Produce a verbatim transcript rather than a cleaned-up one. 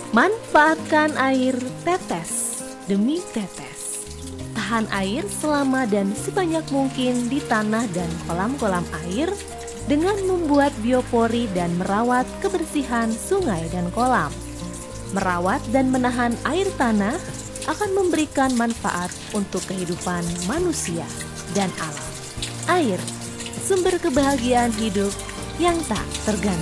Manfaatkan air tetes demi tetes. Tahan air selama dan sebanyak mungkin di tanah dan kolam-kolam air dengan membuat biopori dan merawat kebersihan sungai dan kolam. Merawat dan menahan air tanah akan memberikan manfaat untuk kehidupan manusia dan alam. Air, sumber kebahagiaan hidup yang tak tergantikan.